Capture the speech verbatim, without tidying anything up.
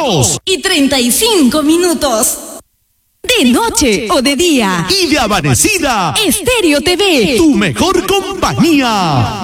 dos y treinta y cinco minutos. De noche o de día. Y de amanecida. Estéreo T V. Tu mejor compañía.